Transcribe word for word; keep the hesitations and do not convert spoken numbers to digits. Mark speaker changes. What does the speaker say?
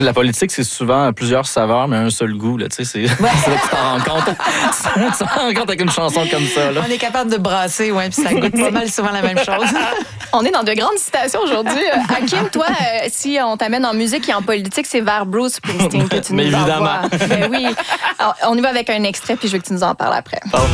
Speaker 1: La politique, c'est souvent plusieurs saveurs, mais un seul goût. Là, c'est, c'est, ouais. c'est là que tu t'en rends compte. tu t'en rends compte avec une chanson comme ça. Là.
Speaker 2: On est capable de brasser, ouais, puis ça goûte pas mal souvent la même chose.
Speaker 3: On est dans de grandes citations aujourd'hui. Hakim, toi, euh, si on t'amène en musique et en politique, c'est vers Bruce Springsteen que tu nous
Speaker 1: mais évidemment.
Speaker 3: envoies. Ben oui. Alors, on y va avec un extrait, puis je veux que tu nous en parles après.